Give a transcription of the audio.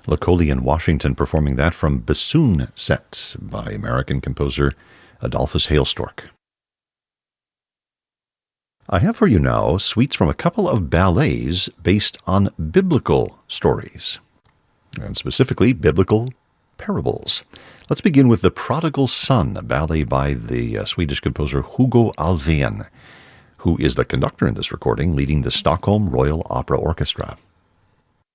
Locoli in Washington performing that from Bassoon Set by American composer Adolphus Hailstork. I have for you now suites from a couple of ballets based on biblical stories, and specifically biblical parables. Let's begin with The Prodigal Son, a ballet by the Swedish composer Hugo Alfvén, who is the conductor in this recording, leading the Stockholm Royal Opera Orchestra.